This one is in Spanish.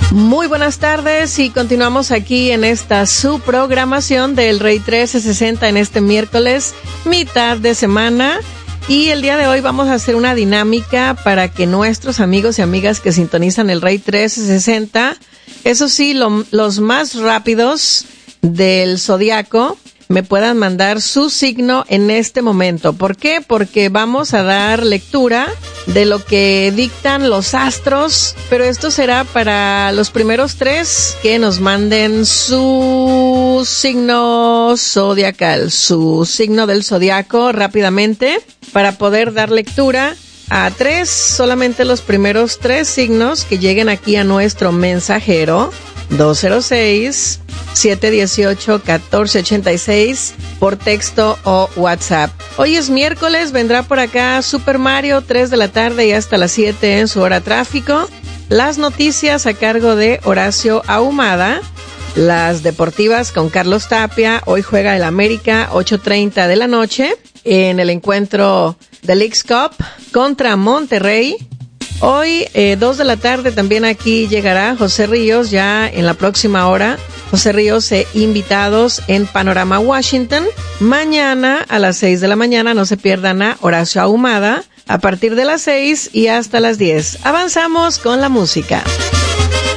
Muy buenas tardes y continuamos aquí en esta su programación del Rey 1360 en este miércoles, mitad de semana. Y el día de hoy vamos a hacer una dinámica para que nuestros amigos y amigas que sintonizan el Rey 1360, eso sí, los más rápidos del zodiaco, me puedan mandar su signo en este momento. ¿Por qué? Porque vamos a dar lectura de lo que dictan los astros, pero esto será para los primeros 3 que nos manden su signo zodiacal, su signo del zodiaco rápidamente, para poder dar lectura a 3, solamente los primeros 3 signos que lleguen aquí a nuestro mensajero 206-718-1486 por texto o WhatsApp. Hoy es miércoles, vendrá por acá Super Mario 3 de la tarde y hasta las 7 en su hora tráfico. Las noticias a cargo de Horacio Ahumada. Las deportivas con Carlos Tapia. Hoy juega el América 8:30 de la noche en el encuentro del Leagues Cup contra Monterrey. Hoy, 2 de la tarde, también aquí llegará José Ríos, ya en la próxima hora. José Ríos, invitados en Panorama Washington. Mañana a las 6 de la mañana, no se pierdan a Horacio Ahumada, a partir de las 6 y hasta las 10. Avanzamos con la música.